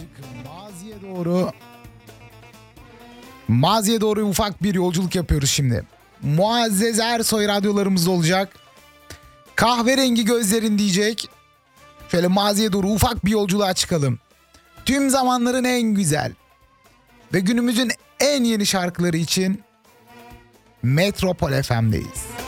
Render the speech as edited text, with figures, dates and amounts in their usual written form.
birazcık maziye doğru ufak bir yolculuk yapıyoruz şimdi. Muazzez Ersoy radyolarımızda olacak. Kahverengi gözlerin diyecek. Şöyle maziye doğru ufak bir yolculuğa çıkalım. Tüm zamanların en güzel ve günümüzün en yeni şarkıları için Metropol FM'deyiz.